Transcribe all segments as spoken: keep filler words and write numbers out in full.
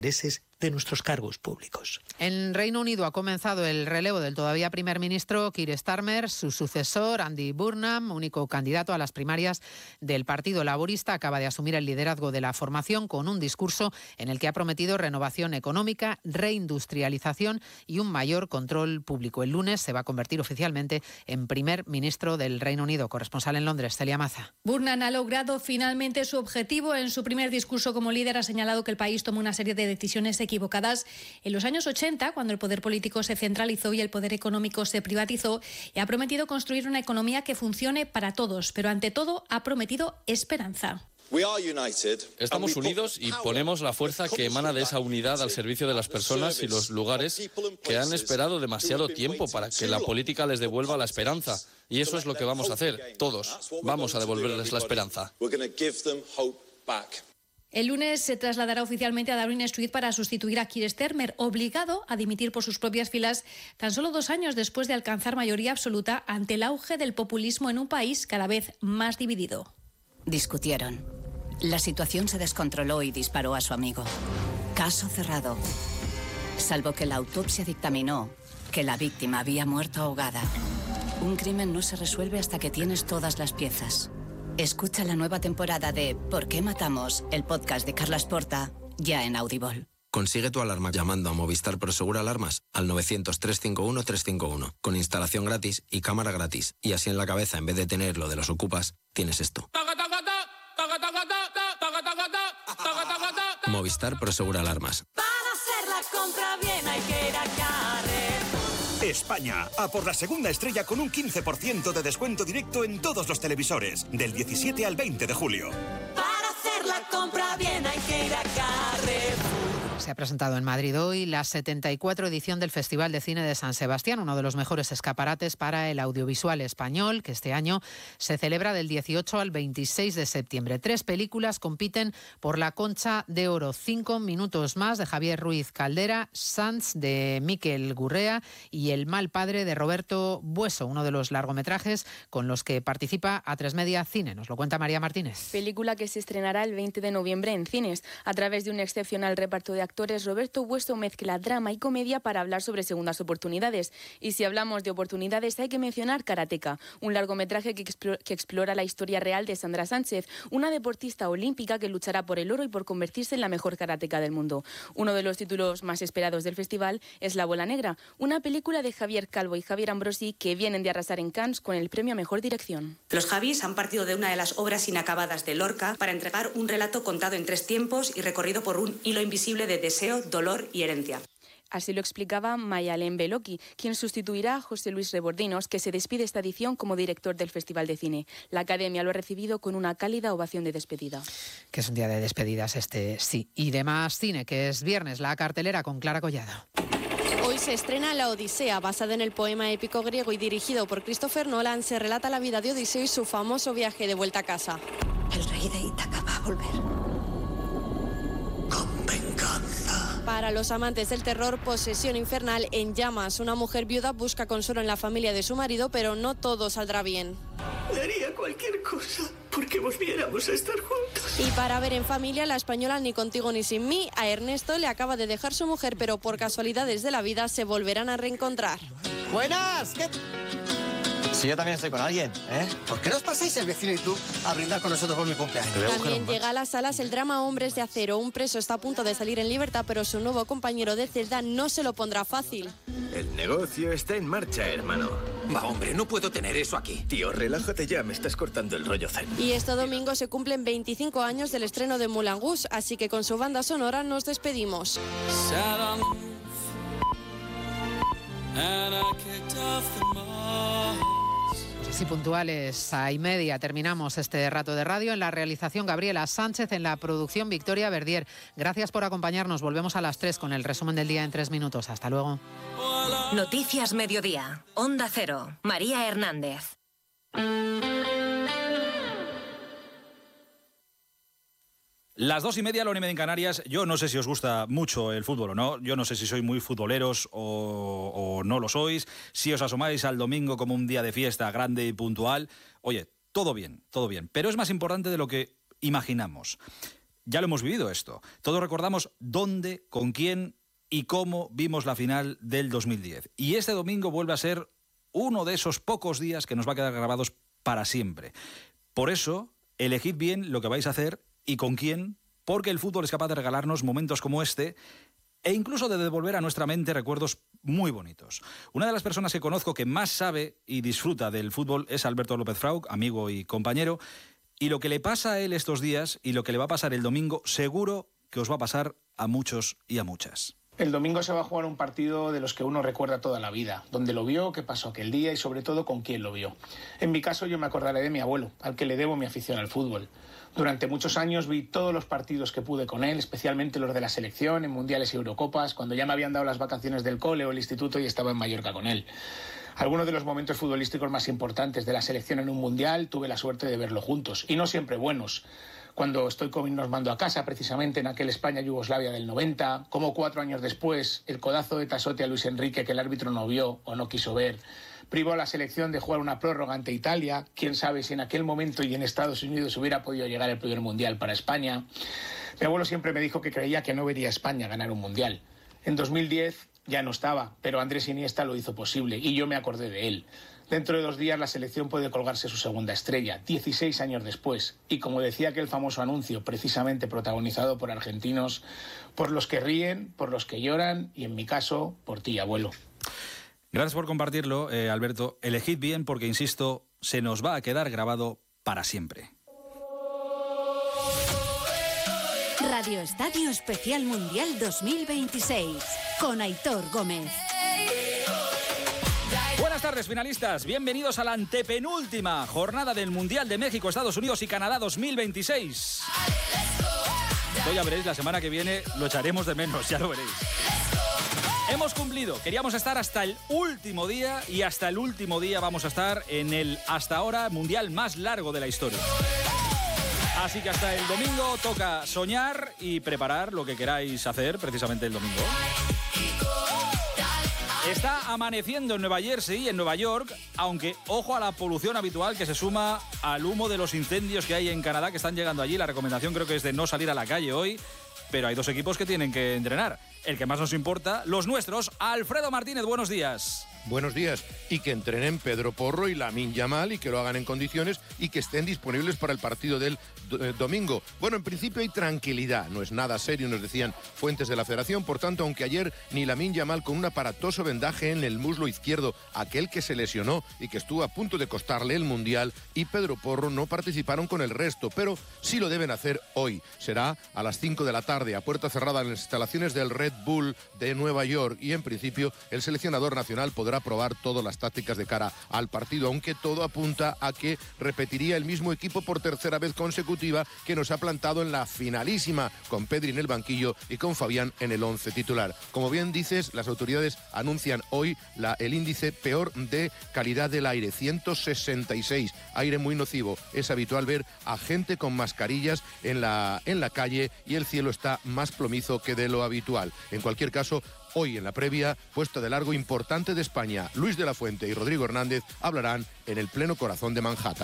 de nuestros cargos públicos. En Reino Unido ha comenzado el relevo del todavía primer ministro Keir Starmer. Su sucesor, Andy Burnham, único candidato a las primarias del Partido Laborista, acaba de asumir el liderazgo de la formación con un discurso en el que ha prometido renovación económica, reindustrialización y un mayor control público. El lunes se va a convertir oficialmente en primer ministro del Reino Unido. Corresponsal en Londres, Celia Maza. Burnham ha logrado finalmente su objetivo. En su primer discurso como líder ha señalado que el país tomó una serie de decisiones equivocadas en los años ochenta, cuando el poder político se centralizó y el poder económico se privatizó, y ha prometido construir una economía que funcione para todos, pero ante todo ha prometido esperanza. Estamos unidos y ponemos la fuerza que emana de esa unidad al servicio de las personas y los lugares que han esperado demasiado tiempo para que la política les devuelva la esperanza. Y eso es lo que vamos a hacer, todos. Vamos a devolverles la esperanza. El lunes se trasladará oficialmente a Downing Street para sustituir a Keir Starmer, obligado a dimitir por sus propias filas tan solo dos años después de alcanzar mayoría absoluta ante el auge del populismo en un país cada vez más dividido. Discutieron. La situación se descontroló y disparó a su amigo. Caso cerrado. Salvo que la autopsia dictaminó que la víctima había muerto ahogada. Un crimen no se resuelve hasta que tienes todas las piezas. Escucha la nueva temporada de ¿Por qué matamos?, el podcast de Carlas Porta, ya en Audible. Consigue tu alarma llamando a Movistar Prosegur Alarmas al novecientos, trescientos cincuenta y uno, trescientos cincuenta y uno, con instalación gratis y cámara gratis. Y así en la cabeza, en vez de tener lo de los ocupas, tienes esto. Movistar Prosegur Alarmas. Para hacer la compra bien hay que ir a Carrefour. España, a por la segunda estrella con un quince por ciento de descuento directo en todos los televisores, del diecisiete al veinte de julio. Para hacer la compra bien hay que ir a Carrefour. Se ha presentado en Madrid hoy la setenta y cuatro edición del Festival de Cine de San Sebastián, uno de los mejores escaparates para el audiovisual español, que este año se celebra del dieciocho al veintiséis de septiembre. Tres películas compiten por la Concha de Oro. Cinco minutos más de Javier Ruiz Caldera, Sanz de Miquel Gurrea y El mal padre de Roberto Bueso, uno de los largometrajes con los que participa A tres Media Cine. Nos lo cuenta María Martínez. Película que se estrenará el veinte de noviembre en cines. A través de un excepcional reparto de actores, Roberto Bueso mezcla drama y comedia para hablar sobre segundas oportunidades. Y si hablamos de oportunidades, hay que mencionar Karateka, un largometraje que, explora, que explora la historia real de Sandra Sánchez, una deportista olímpica que luchará por el oro y por convertirse en la mejor karateka del mundo. Uno de los títulos más esperados del festival es La bola negra, una película de Javier Calvo y Javier Ambrosi que vienen de arrasar en Cannes con el premio a Mejor Dirección. Los Javis han partido de una de las obras inacabadas de Lorca para entregar un relato contado en tres tiempos y recorrido por un hilo invisible de deseo, dolor y herencia. Así lo explicaba Mayalén Beloki, quien sustituirá a José Luis Rebordinos, que se despide esta edición como director del Festival de Cine. La Academia lo ha recibido con una cálida ovación de despedida. Que es un día de despedidas este, sí. Y de más cine, que es viernes, la cartelera con Clara Collado. Hoy se estrena La Odisea, basada en el poema épico griego y dirigido por Christopher Nolan. Se relata la vida de Odiseo y su famoso viaje de vuelta a casa. El rey de Ítaca va a volver. Para los amantes del terror, Posesión infernal en llamas. Una mujer viuda busca consuelo en la familia de su marido, pero no todo saldrá bien. Daría cualquier cosa porque volviéramos a estar juntos. Y para ver en familia, la española Ni contigo ni sin mí. A Ernesto le acaba de dejar su mujer, pero por casualidades de la vida se volverán a reencontrar. ¡Buenas! ¿Qué? Si yo también estoy con alguien, ¿eh? ¿Por qué no os pasáis el vecino y tú a brindar con nosotros por mi cumpleaños? También llega a las salas el drama Hombres de Acero. Un preso está a punto de salir en libertad, pero su nuevo compañero de celda no se lo pondrá fácil. El negocio está en marcha, hermano. Va, hombre, no puedo tener eso aquí. Tío, relájate ya, me estás cortando el rollo zen. Y este domingo se cumplen veinticinco años del estreno de Moulin Rouge, así que con su banda sonora nos despedimos. Así puntuales a y media terminamos este rato de radio. En la realización Gabriela Sánchez, en la producción Victoria Verdier. Gracias por acompañarnos. Volvemos a las tres con el resumen del día en tres minutos. Hasta luego. Noticias Mediodía. Onda Cero. María Hernández. Las dos y media, la una y media en Canarias. Yo no sé si os gusta mucho el fútbol o no. Yo no sé si sois muy futboleros o, o no lo sois. Si os asomáis al domingo como un día de fiesta grande y puntual. Oye, todo bien, todo bien. Pero es más importante de lo que imaginamos. ya lo hemos vivido esto. Todos recordamos dónde, con quién y cómo vimos la final del dos mil diez. Y este domingo vuelve a ser uno de esos pocos días que nos va a quedar grabados para siempre. Por eso, elegid bien lo que vais a hacer y con quién, porque el fútbol es capaz de regalarnos momentos como este e incluso de devolver a nuestra mente recuerdos muy bonitos. Una de las personas que conozco que más sabe y disfruta del fútbol es Alberto López Fraug, amigo y compañero, y lo que le pasa a él estos días y lo que le va a pasar el domingo seguro que os va a pasar a muchos y a muchas. El domingo se va a jugar un partido de los que uno recuerda toda la vida, dónde lo vio, qué pasó aquel día y sobre todo con quién lo vio. En mi caso yo me acordaré de mi abuelo, al que le debo mi afición al fútbol. Durante muchos años vi todos los partidos que pude con él, especialmente los de la selección, en mundiales y Eurocopas, cuando ya me habían dado las vacaciones del cole o el instituto y estaba en Mallorca con él. Algunos de los momentos futbolísticos más importantes de la selección en un mundial tuve la suerte de verlo juntos, y no siempre buenos. Cuando estoy con nos mando a casa, precisamente en aquel España-Yugoslavia del noventa, como cuatro años después, el codazo de Tasotti a Luis Enrique que el árbitro no vio o no quiso ver, privó a la selección de jugar una prórroga ante Italia, quién sabe si en aquel momento y en Estados Unidos hubiera podido llegar el primer mundial para España. Mi abuelo siempre me dijo que creía que no vería a España ganar un mundial. En dos mil diez ya no estaba, pero Andrés Iniesta lo hizo posible y yo me acordé de él. Dentro de dos días la selección puede colgarse su segunda estrella, dieciséis años después. Y como decía aquel famoso anuncio, precisamente protagonizado por argentinos, por los que ríen, por los que lloran y, en mi caso, por ti, abuelo. Gracias por compartirlo, eh, Alberto. Elegid bien porque, insisto, se nos va a quedar grabado para siempre. Radio Estadio Especial Mundial dos mil veintiséis, con Aitor Gómez. Buenas tardes, finalistas. Bienvenidos a la antepenúltima jornada del Mundial de México, Estados Unidos y Canadá dos mil veintiséis. Esto ya veréis, la semana que viene lo echaremos de menos, ya lo veréis. Hemos cumplido, queríamos estar hasta el último día y hasta el último día vamos a estar en el hasta ahora Mundial más largo de la historia. Así que hasta el domingo toca soñar y preparar lo que queráis hacer precisamente el domingo. Está amaneciendo en Nueva Jersey, en Nueva York, aunque ojo a la polución habitual que se suma al humo de los incendios que hay en Canadá que están llegando allí. La recomendación creo que es de no salir a la calle hoy, pero hay dos equipos que tienen que entrenar. El que más nos importa, los nuestros. Alfredo Martínez, buenos días. Buenos días. Y que entrenen Pedro Porro y Lamine Yamal y que lo hagan en condiciones y que estén disponibles para el partido del eh, domingo. Bueno, en principio hay tranquilidad. No es nada serio, nos decían fuentes de la federación. Por tanto, aunque ayer ni Lamine Yamal con un aparatoso vendaje en el muslo izquierdo, aquel que se lesionó y que estuvo a punto de costarle el Mundial, y Pedro Porro no participaron con el resto, pero sí lo deben hacer hoy. Será a las cinco de la tarde, a puerta cerrada en las instalaciones del Red Bull de Nueva York, y en principio el seleccionador nacional podrá probar todas las tácticas de cara al partido, aunque todo apunta a que repetiría el mismo equipo por tercera vez consecutiva que nos ha plantado en la finalísima, con Pedri en el banquillo y con Fabián en el once titular. Como bien dices, las autoridades anuncian hoy la, el índice peor de calidad del aire, ciento sesenta y seis, aire muy nocivo. Es habitual ver a gente con mascarillas en la, en la calle y el cielo está más plomizo que de lo habitual. En cualquier caso, hoy en la previa, puesto de largo importante de España, Luis de la Fuente y Rodrigo Hernández hablarán en el pleno corazón de Manhattan.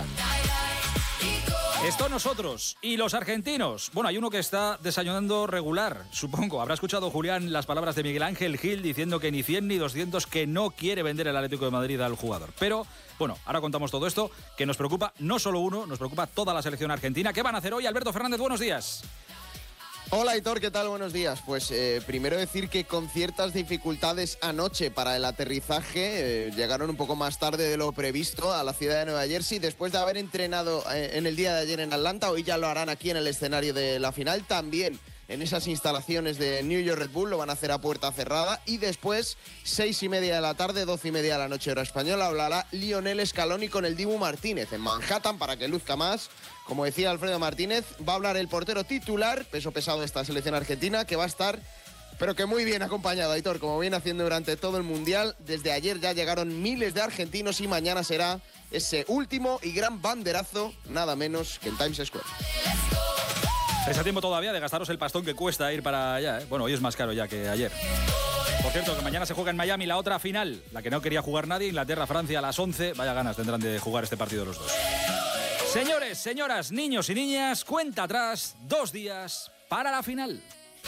Esto nosotros y los argentinos. Bueno, hay uno que está desayunando regular, supongo. Habrá escuchado, Julián, las palabras de Miguel Ángel Gil diciendo que ni cien ni doscientos, que no quiere vender el Atlético de Madrid al jugador. Pero, bueno, ahora contamos todo esto, que nos preocupa no solo uno, nos preocupa toda la selección argentina. ¿Qué van a hacer hoy? Alberto Fernández, buenos días. Hola, Aitor, ¿qué tal? Buenos días. Pues eh, primero decir que con ciertas dificultades anoche para el aterrizaje, eh, llegaron un poco más tarde de lo previsto a la ciudad de Nueva Jersey, después de haber entrenado eh, en el día de ayer en Atlanta. Hoy ya lo harán aquí en el escenario de la final, también en esas instalaciones de New York Red Bull, lo van a hacer a puerta cerrada, y después, seis y media de la tarde, doce y media de la noche hora española, hablará Lionel Scaloni con el Dibu Martínez en Manhattan para que luzca más. Como decía Alfredo Martínez, va a hablar el portero titular, peso pesado de esta selección argentina, que va a estar, pero que muy bien acompañado, Aitor, como viene haciendo durante todo el Mundial. Desde ayer ya llegaron miles de argentinos y mañana será ese último y gran banderazo, nada menos que en Times Square. Es a tiempo todavía de gastaros el pastón que cuesta ir para allá, ¿eh? Bueno, hoy es más caro ya que ayer. Por cierto, que mañana se juega en Miami la otra final, la que no quería jugar nadie, Inglaterra-Francia a las once. Vaya ganas tendrán de jugar este partido los dos. Señores, señoras, niños y niñas, cuenta atrás, dos días para la final.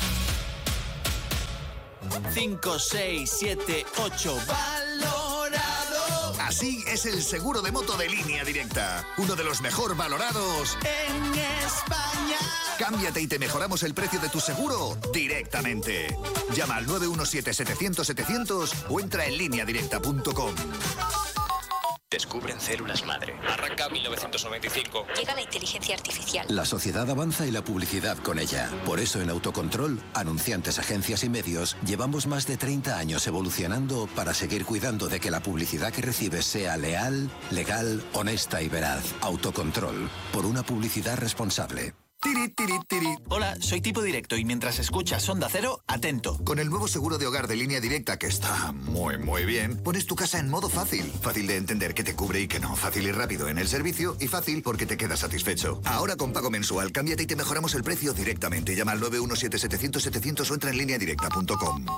cinco, seis, siete, ocho, valorado. Así es el seguro de moto de Línea Directa, uno de los mejor valorados en España. Cámbiate y te mejoramos el precio de tu seguro directamente. Llama al nueve uno siete, setecientos, setecientos o entra en línea directa punto com. Descubren células madre. Arranca mil novecientos noventa y cinco. Llega la inteligencia artificial. La sociedad avanza y la publicidad con ella. Por eso en Autocontrol, anunciantes, agencias y medios, llevamos más de treinta años evolucionando para seguir cuidando de que la publicidad que recibes sea leal, legal, honesta y veraz. Autocontrol, por una publicidad responsable. Tiri, tiri, tiri. Hola, soy Tipo Directo y mientras escuchas Onda Cero, atento. Con el nuevo seguro de hogar de Línea Directa, que está muy, muy bien, pones tu casa en modo fácil. Fácil de entender que te cubre y que no. Fácil y rápido en el servicio y fácil porque te quedas satisfecho. Ahora con pago mensual, cámbiate y te mejoramos el precio directamente. Llama al nueve uno siete, setecientos, setecientos o entra en línea directa punto com.